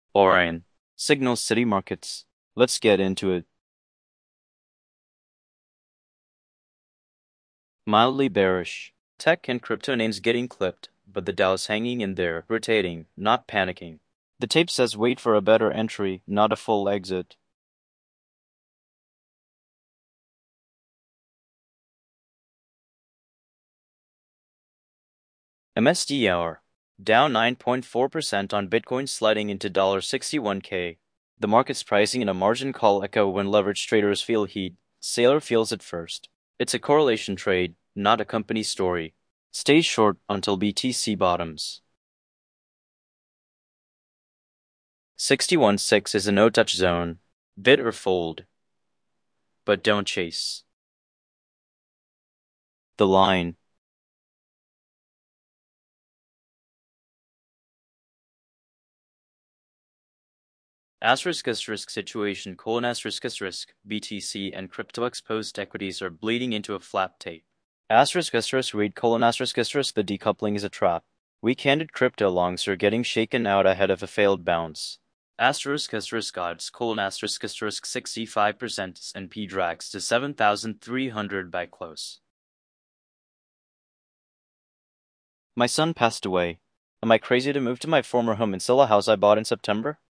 Orion. Signal City Markets. Let's get into it. Mildly bearish. Tech and crypto names getting clipped, but the Dow's hanging in there, rotating, not panicking. The tape says wait for a better entry, not a full exit. MSD Hour. Down 9.4% on Bitcoin sliding into $61K. The market's pricing in a margin call echo when leveraged traders feel heat. Sailor feels it first. It's a correlation trade, not a company story. Stay short until BTC bottoms. 61.6 is a no-touch zone. Bid or fold. But don't chase. The line. Asterisk situation : BTC and crypto exposed equities are bleeding into a flat tape. Read : the decoupling is a trap. Weak-handed crypto longs are getting shaken out ahead of a failed bounce. Odds : 65% S&P drags to 7,300 by close. My son passed away. Am I crazy to move to my former home and sell a house I bought in September?